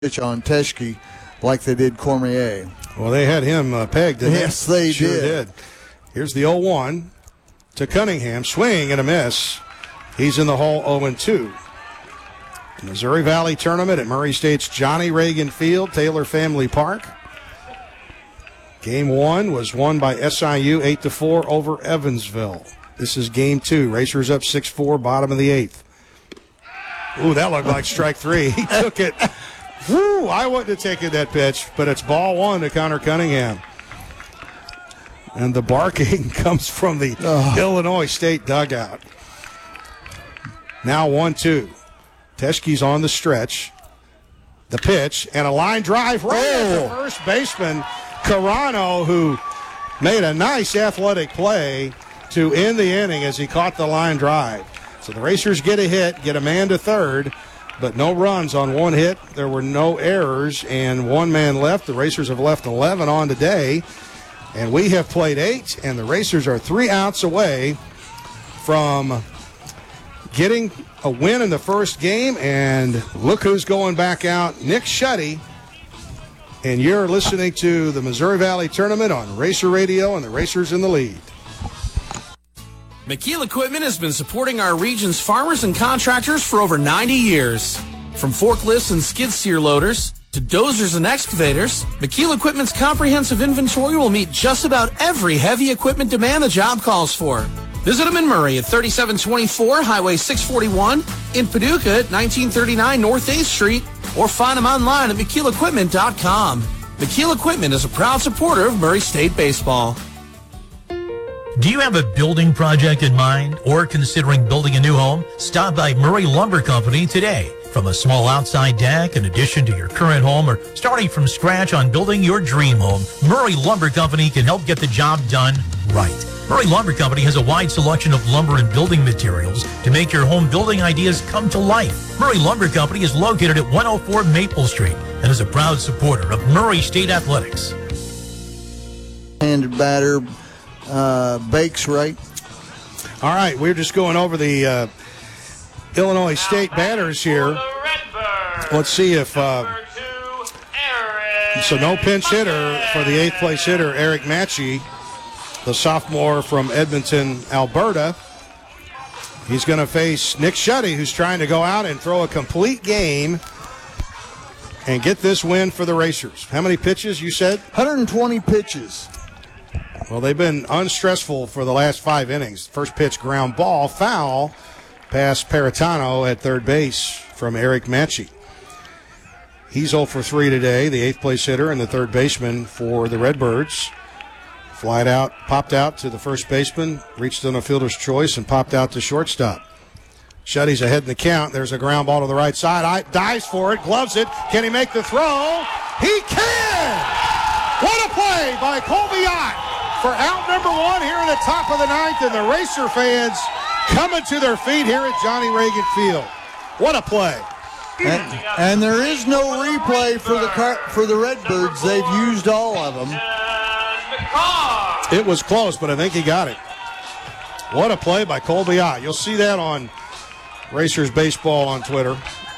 pitch on Teschke like they did Cormier. Well, they had him pegged. Yes, they sure did. Here's the 0-1 to Cunningham. Swing and a miss. He's in the hole 0-2. Missouri Valley Tournament at Murray State's Johnny Reagan Field, Taylor Family Park. Game 1 was won by SIU 8-4 over Evansville. This is game 2. Racers up 6-4, bottom of the 8th. Ooh, that looked like strike 3. He took it. Woo, I wouldn't have taken that pitch, but it's ball 1 to Connor Cunningham. And the barking comes from the Illinois State dugout. Now 1-2. Teschke's on the stretch. The pitch and a line drive right at the first baseman, Carano, who made a nice athletic play to end the inning as he caught the line drive. So the Racers get a hit, get a man to third, but no runs on one hit. There were no errors, and one man left. The Racers have left 11 on today, and we have played 8, and the Racers are 3 outs away from getting a win in the first game. And look who's going back out, Nick Schutte. And you're listening to the Missouri Valley Tournament on Racer Radio, and the Racers in the lead. McKeel Equipment has been supporting our region's farmers and contractors for over 90 years. From forklifts and skid steer loaders to dozers and excavators, McKeel Equipment's comprehensive inventory will meet just about every heavy equipment demand the job calls for. Visit them in Murray at 3724 Highway 641, in Paducah at 1939 North 8th Street, or find them online at McKeelEquipment.com. McKeel Equipment is a proud supporter of Murray State baseball. Do you have a building project in mind or considering building a new home? Stop by Murray Lumber Company today. From a small outside deck in addition to your current home, or starting from scratch on building your dream home, Murray Lumber Company can help get the job done right. Murray Lumber Company has a wide selection of lumber and building materials to make your home building ideas come to life. Murray Lumber Company is located at 104 Maple Street and is a proud supporter of Murray State Athletics. Handed batter, Bakes, right? All right, we're just going over the Illinois State batters here. Let's see if so no pinch hitter for the 8th place hitter, Eric Matchey, the sophomore from Edmonton, Alberta. He's going to face Nick Schutte, who's trying to go out and throw a complete game and get this win for the Racers. How many pitches, you said? 120 pitches. Well, they've been unstressful for the last 5 innings. First pitch, ground ball, foul, past Paratano at third base from Eric Matchey. He's 0 for 3 today, the 8th place hitter and the third baseman for the Redbirds. Flied out, popped out to the first baseman, reached on a fielder's choice, and popped out to shortstop. Schutte's ahead in the count. There's a ground ball to the right side. Dives for it, gloves it. Can he make the throw? He can! What a play by Colby Ott for out number 1 here in the top of the 9th, and the Racer fans coming to their feet here at Johnny Reagan Field. What a play. And there is no replay for the Redbirds. They've used all of them. It was close, but I think he got it. What a play by Colby Ott. You'll see that on Racers Baseball on Twitter.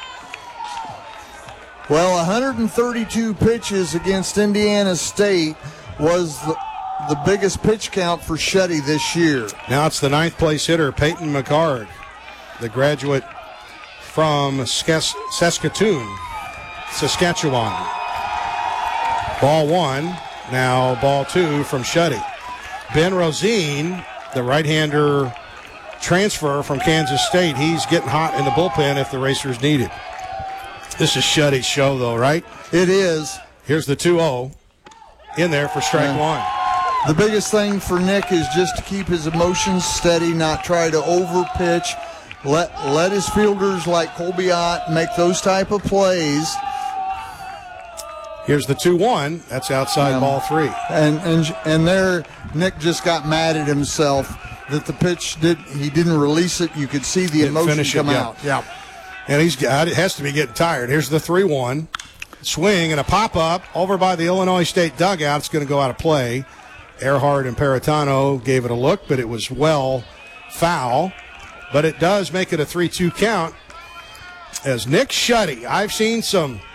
Well, 132 pitches against Indiana State was the biggest pitch count for Schutte this year. Now it's the 9th place hitter, Peyton McCard, the graduate from Saskatoon, Saskatchewan. Ball 1, now ball 2 from Schutte. Ben Rosine, the right-hander transfer from Kansas State, he's getting hot in the bullpen if the Racers need it. This is Schutte's show, though, right? It is. Here's the 2-0 in there for strike 1. The biggest thing for Nick is just to keep his emotions steady, not try to overpitch. Let his fielders like Colby Ott make those type of plays. Here's the 2-1. That's outside ball 3. And there, Nick just got mad at himself that the pitch he didn't release it. You could see the emotion come out. Yeah. And it has to be getting tired. Here's the 3-1. Swing and a pop-up over by the Illinois State dugout. It's going to go out of play. Earhart and Paratano gave it a look, but it was foul. But it does make it a 3-2 count as Nick Schutte. I've seen some